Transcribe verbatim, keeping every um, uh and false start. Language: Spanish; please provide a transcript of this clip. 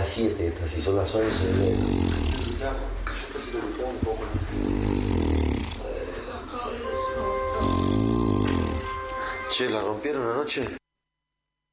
las siete estas, si son las once. Che, ¿la rompieron anoche?